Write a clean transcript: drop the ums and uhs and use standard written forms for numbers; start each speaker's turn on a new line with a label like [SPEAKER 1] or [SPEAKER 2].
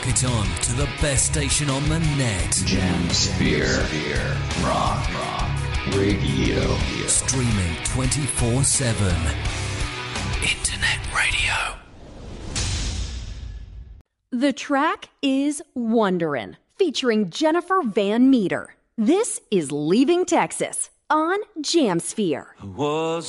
[SPEAKER 1] it on to the best station on the net.
[SPEAKER 2] Jamsphere. Rock Radio.
[SPEAKER 1] Streaming 24/7. Internet radio.
[SPEAKER 3] The track is Wonderin', featuring Jennifer Van Meter. This is Leaving Texas on Jamsphere.
[SPEAKER 4] Was